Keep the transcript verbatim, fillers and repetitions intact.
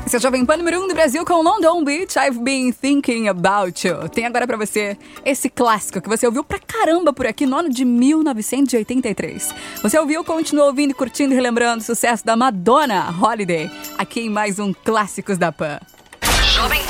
Esse é o Jovem Pan número um do Brasil com London Beach, I've Been Thinking About You. Tem agora pra você esse clássico que você ouviu pra caramba por aqui no ano de mil novecentos e oitenta e três. Você ouviu, continua ouvindo, curtindo e relembrando o sucesso da Madonna, Holiday, aqui em mais um Clássicos da Pan. Jovem